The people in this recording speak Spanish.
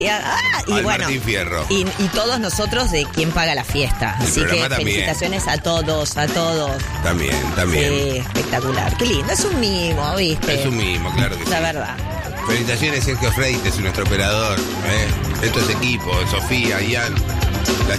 Y al bueno, Martín Fierro. y todos nosotros de Quién Paga la Fiesta. El Así que programa también. felicitaciones a todos. También. Sí, espectacular. Qué lindo, es un mimo, ¿viste? Es un mimo, claro que sí. La verdad. Felicitaciones Sergio Freites, nuestro operador. Esto es equipo, Sofía, Ian, la